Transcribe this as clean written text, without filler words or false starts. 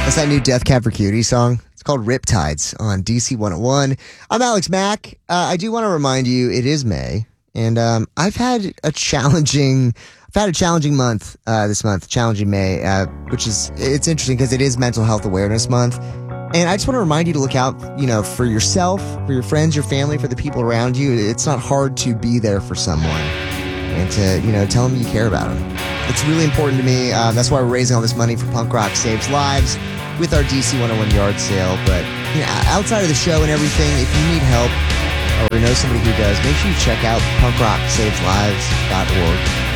That's that new Death Cab for Cutie song. It's called Riptides on DC 101. I'm Alex Mack. I do want to remind you, it is May, and I've had a challenging month this month, challenging May, it's interesting because it is Mental Health Awareness Month. And I just want to remind you to look out, for yourself, for your friends, your family, for the people around you. It's not hard to be there for someone and to, tell them you care about them. It's really important to me. That's why we're raising all this money for Punk Rock Saves Lives with our DC 101 yard sale. But outside of the show and everything, if you need help or know somebody who does, make sure you check out punkrocksaveslives.org.